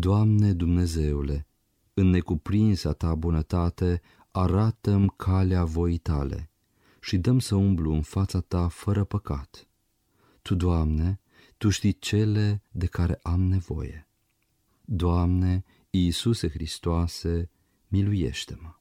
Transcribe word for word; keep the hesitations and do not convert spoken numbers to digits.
Doamne Dumnezeule, în necuprinsa Ta bunătate, arată-mi calea voii Tale și dăm să umblu în fața Ta fără păcat. Tu, Doamne, Tu știi cele de care am nevoie. Doamne, Iisuse Hristoase, miluiește-mă!